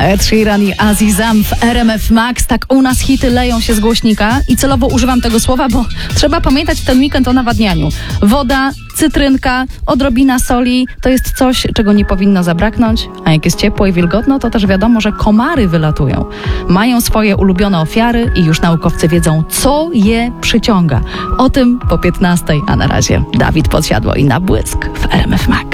Ed Sheeran i Azizam w RMF Max. Tak u nas hity leją się z głośnika i celowo używam tego słowa, bo trzeba pamiętać w ten weekend o nawadnianiu. Woda, cytrynka, odrobina soli to jest coś, czego nie powinno zabraknąć, a jak jest ciepło i wilgotno, to też wiadomo, że komary wylatują. Mają swoje ulubione ofiary i już naukowcy wiedzą, co je przyciąga. O tym po 15:00, a na razie Dawid Podsiadło i Na błysk w RMF Max.